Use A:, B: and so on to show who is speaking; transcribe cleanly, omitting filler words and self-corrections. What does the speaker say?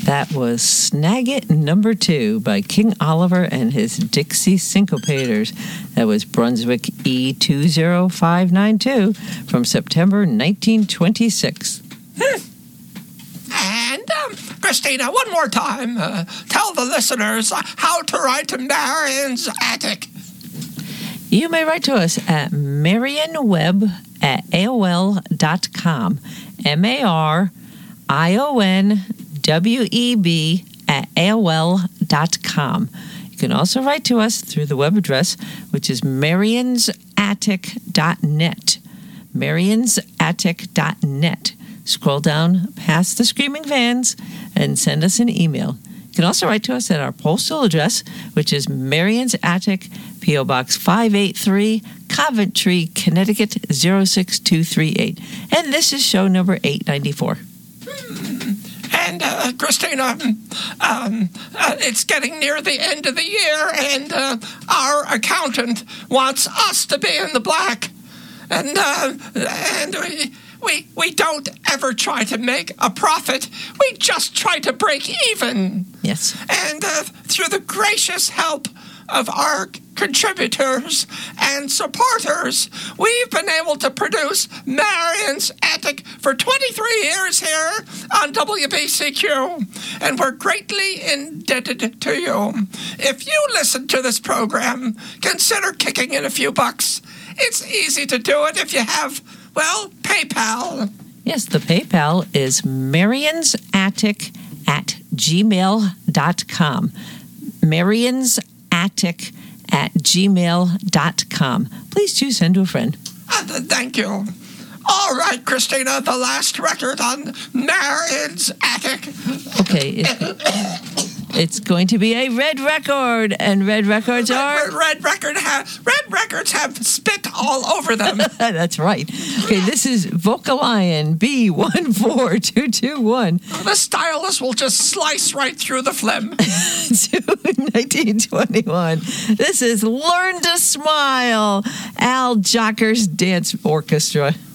A: That was Snag It number 2 by King Oliver and his Dixie Syncopators. That was Brunswick E20592 from September 1926.
B: And, Christina, one more time, tell the listeners how to write to Marion's Attic.
A: You may write to us at marionweb@aol.com. marionweb@aol.com. You can also write to us through the web address, which is marionsattic.net. marionsattic.net. Scroll down past the Screaming Fans and send us an email. You can also write to us at our postal address, which is Marion's Attic, P.O. Box 583, Coventry, Connecticut 06238. And this is show number 894.
B: And, Christina, it's getting near the end of the year, and our accountant wants us to be in the black. And we don't ever try to make a profit. We just try to break even.
A: Yes.
B: And through the gracious help of our contributors and supporters, we've been able to produce Marion's Attic for 23 years here on WBCQ, and we're greatly indebted to you. If you listen to this program, consider kicking in a few bucks. It's easy to do it if you have, well, PayPal.
A: Yes, the PayPal is marionsattic@gmail.com. marionsattic@gmail.com. Please do send to a friend.
B: Thank you. All right, Christina, the last record on Marion's Attic.
A: Okay, it's going to be a red record, and red records
B: Red records have spit all over them.
A: That's right. Okay, this is Vocalion B14221.
B: The stylus will just slice right through the phlegm.
A: 1921. This is Learn to Smile, Al Jocker's Dance Orchestra.